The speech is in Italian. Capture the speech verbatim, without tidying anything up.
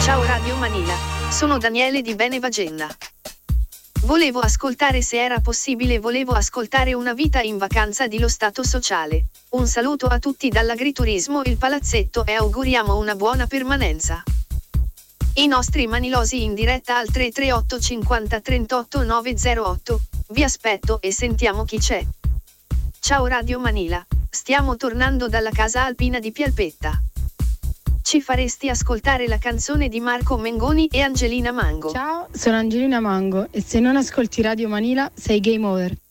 Ciao Radio Manila, sono Daniele di Benevagenda. Volevo ascoltare se era possibile, volevo ascoltare Una vita in vacanza di Lo Stato Sociale. Un saluto a tutti dall'agriturismo Il Palazzetto e auguriamo una buona permanenza. I nostri manilosi in diretta al tre tre otto cinquanta trentotto nove zero otto, vi aspetto e sentiamo chi c'è. Ciao Radio Manila, stiamo tornando dalla casa alpina di Pialpetta. Ci faresti ascoltare la canzone di Marco Mengoni e Angelina Mango? Ciao, sono Angelina Mango e se non ascolti Radio Manila sei game over.